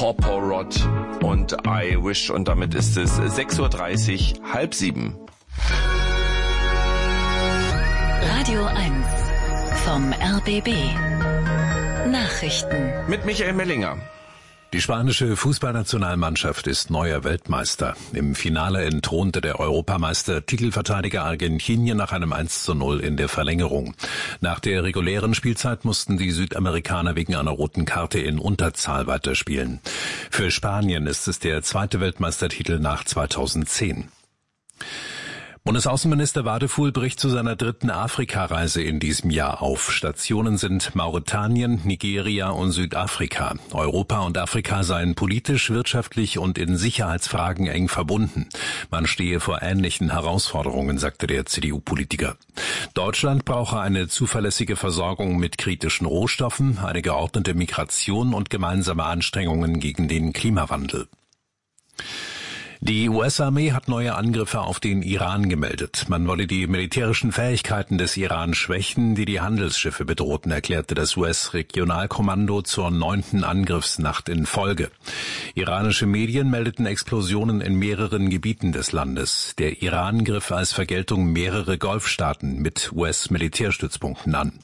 Porporot und I Wish. Und damit ist es 6:30 Uhr, 6:30. Radio 1 vom RBB. Nachrichten Mit Michael Mellinger. Die spanische Fußballnationalmannschaft ist neuer Weltmeister. Im Finale entthronte der Europameister Titelverteidiger Argentinien nach einem 1:0 in der Verlängerung. Nach der regulären Spielzeit mussten die Südamerikaner wegen einer roten Karte in Unterzahl weiterspielen. Für Spanien ist es der zweite Weltmeistertitel nach 2010. Bundesaußenminister Wadefuhl bricht zu seiner dritten Afrikareise in diesem Jahr auf. Stationen sind Mauretanien, Nigeria und Südafrika. Europa und Afrika seien politisch, wirtschaftlich und in Sicherheitsfragen eng verbunden. Man stehe vor ähnlichen Herausforderungen, sagte der CDU-Politiker. Deutschland brauche eine zuverlässige Versorgung mit kritischen Rohstoffen, eine geordnete Migration und gemeinsame Anstrengungen gegen den Klimawandel. Die US-Armee hat neue Angriffe auf den Iran gemeldet. Man wolle die militärischen Fähigkeiten des Iran schwächen, die die Handelsschiffe bedrohten, erklärte das US-Regionalkommando zur 9. Angriffsnacht in Folge. Iranische Medien meldeten Explosionen in mehreren Gebieten des Landes. Der Iran griff als Vergeltung mehrere Golfstaaten mit US-Militärstützpunkten an.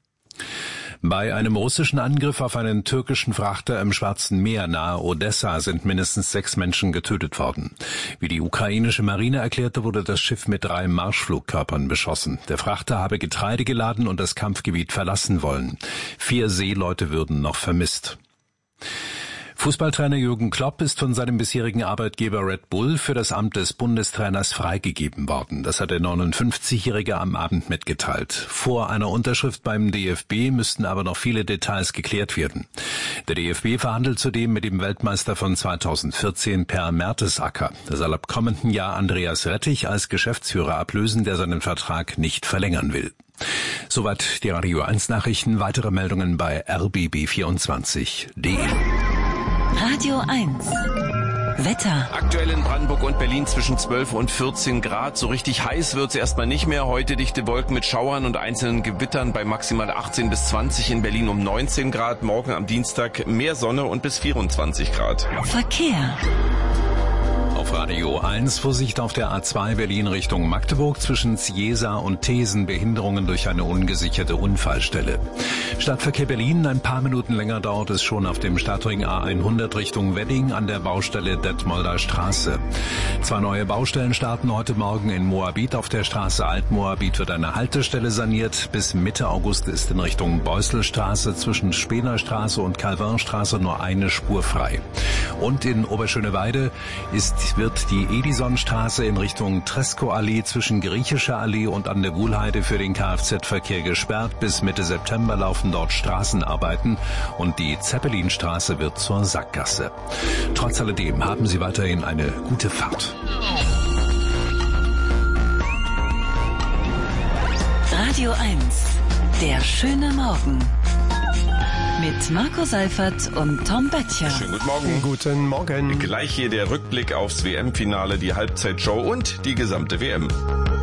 Bei einem russischen Angriff auf einen türkischen Frachter im Schwarzen Meer nahe Odessa sind mindestens 6 Menschen getötet worden. Wie die ukrainische Marine erklärte, wurde das Schiff mit 3 Marschflugkörpern beschossen. Der Frachter habe Getreide geladen und das Kampfgebiet verlassen wollen. 4 Seeleute würden noch vermisst. Fußballtrainer Jürgen Klopp ist von seinem bisherigen Arbeitgeber Red Bull für das Amt des Bundestrainers freigegeben worden. Das hat der 59-Jährige am Abend mitgeteilt. Vor einer Unterschrift beim DFB müssten aber noch viele Details geklärt werden. Der DFB verhandelt zudem mit dem Weltmeister von 2014 Per Mertesacker. Er soll ab kommenden Jahr Andreas Rettich als Geschäftsführer ablösen, der seinen Vertrag nicht verlängern will. Soweit die Radio 1 Nachrichten. Weitere Meldungen bei rbb24.de. Radio 1 Wetter. Aktuell in Brandenburg und Berlin zwischen 12 und 14 Grad. So richtig heiß wird's erstmal nicht mehr. Heute dichte Wolken mit Schauern und einzelnen Gewittern bei maximal 18 bis 20, in Berlin um 19 Grad. Morgen am Dienstag mehr Sonne und bis 24 Grad. Verkehr. Auf Radio 1 Vorsicht auf der A2 Berlin Richtung Magdeburg zwischen Ciesa und Thesen, Behinderungen durch eine ungesicherte Unfallstelle. Stadtverkehr Berlin, ein paar Minuten länger dauert es schon auf dem Stadtring A100 Richtung Wedding an der Baustelle Detmolder Straße. 2 neue Baustellen starten heute Morgen in Moabit. Auf der Straße Alt-Moabit wird eine Haltestelle saniert. Bis Mitte August ist in Richtung Beusselstraße zwischen Spenerstraße und Calvinstraße nur eine Spur frei. Und in Oberschöneweide wird die Edisonstraße in Richtung Tresco-Allee zwischen Griechischer Allee und an der Wuhlheide für den Kfz-Verkehr gesperrt. Bis Mitte September laufen dort Straßenarbeiten und die Zeppelinstraße wird zur Sackgasse. Trotz alledem haben Sie weiterhin eine gute Fahrt. Radio 1, der schöne Morgen. Mit Marco Seifert und Tom Böttcher. Schönen guten Morgen. Guten Morgen. Gleich hier der Rückblick aufs WM-Finale, die Halbzeitshow und die gesamte WM.